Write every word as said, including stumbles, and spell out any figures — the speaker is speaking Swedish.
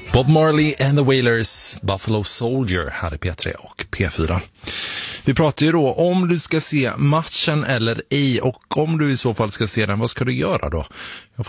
Bob Marley and the Wailers, Buffalo Soldier här i P tre och P fyra. Vi pratar ju då om du ska se matchen eller ej, och om du i så fall ska se den, vad ska du göra då? Jag